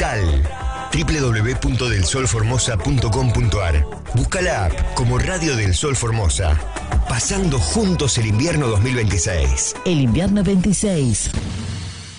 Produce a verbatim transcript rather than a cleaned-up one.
digital. doble u doble u doble u punto del sol formosa punto com punto a r. Busca la app como Radio del Sol Formosa. Pasando juntos el invierno dos mil veintiséis. El invierno veintiséis.